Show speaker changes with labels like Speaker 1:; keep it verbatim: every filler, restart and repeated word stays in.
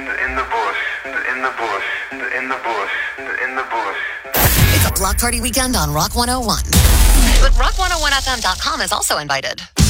Speaker 1: in the bush, in the bush, in the bush, in the bush.
Speaker 2: It's a block party weekend on Rock one oh one. But rock one oh one F M dot com is also invited.